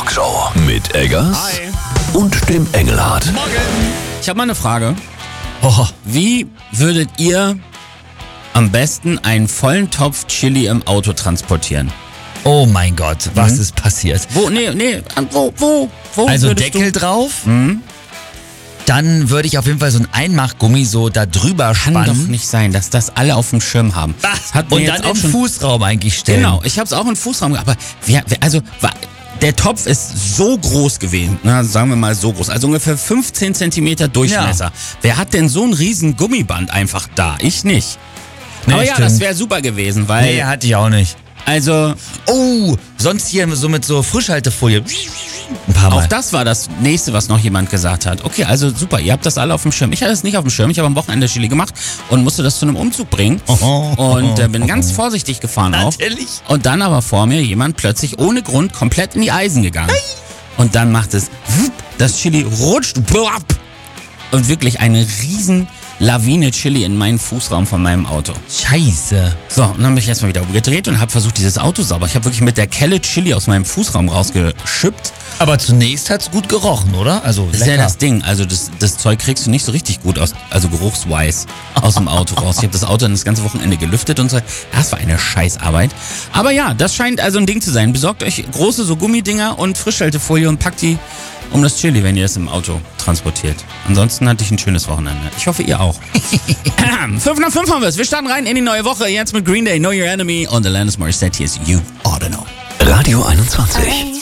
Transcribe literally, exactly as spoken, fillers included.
Talkshow mit Eggers Hi. und dem Engelhardt. Morgen. Ich habe mal eine Frage. Oh, Wie würdet ihr am besten einen vollen Topf Chili im Auto transportieren? oh mein Gott, was ist passiert? Wo, nee, nee, an- wo, wo, wo Also würdest Deckel du? drauf, Hm? dann würde ich auf jeden Fall so ein Einmachgummi so da drüber Kann doch spannen. nicht sein, dass das alle auf dem Schirm haben. Das hat mir Und jetzt dann auch im schon, Fußraum eigentlich stellen. Genau, ich habe es auch im Fußraum gehabt, aber wir, wir, also wa- der Topf ist so groß gewesen, na, sagen wir mal so groß, also ungefähr fünfzehn Zentimeter Durchmesser. Ja. Wer hat denn so ein riesen Gummiband einfach da? Ich nicht. Nee, aber ja, stimmt. das wäre super gewesen, weil, Nee, hatte ich auch nicht. also Oh, sonst hier so mit so Frischhaltefolie. Ein paar Mal. auch das war das nächste, was noch jemand gesagt hat. Okay, also super, ihr habt das alle auf dem Schirm. Ich hatte es nicht auf dem Schirm, ich habe am Wochenende Chili gemacht und musste das zu einem Umzug bringen und äh, bin ganz vorsichtig gefahren auch. Natürlich. Und dann aber vor mir jemand plötzlich ohne Grund komplett in die Eisen gegangen. Und dann macht es, wupp, das Chili rutscht blapp, und wirklich eine riesen Lawine Chili in meinen Fußraum von meinem Auto. Scheiße. So, und dann bin ich erstmal wieder umgedreht und habe versucht, dieses Auto sauber. Ich habe wirklich mit der Kelle Chili aus meinem Fußraum rausgeschippt. Aber zunächst hat's gut gerochen, oder? Also Das ist ja lecker. das Ding. Also das, das Zeug kriegst du nicht so richtig gut aus, also geruchswise aus dem Auto raus. Ich habe das Auto dann das ganze Wochenende gelüftet und so. Das war eine Scheißarbeit. Aber ja, das scheint also ein Ding zu sein. Besorgt euch große so Gummidinger und Frischhaltefolie und packt die um das Chili, wenn ihr es im Auto transportiert. Ansonsten hatte ich ein schönes Wochenende. Ich hoffe, ihr auch. fünf nach fünf haben wir es. Wir starten rein in die neue Woche. Jetzt mit Green Day, Know Your Enemy und Alanis Morissette. Hier ist You Oughta Know. Radio einundzwanzig.